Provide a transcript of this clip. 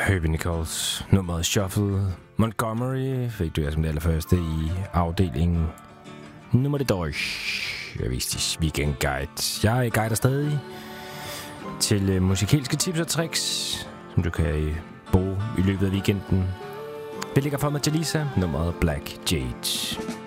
Herbie Nichols, nummeret Shuffle. Montgomery fik du som det allerførste i afdelingen nummer det Deutsch. Jeg viste Weekend Guide. Jeg guider stadig til musikalske tips og tricks, som du kan bruge i løbet af weekenden. Vi ligger for med Jalisa, nummeret Black Jade.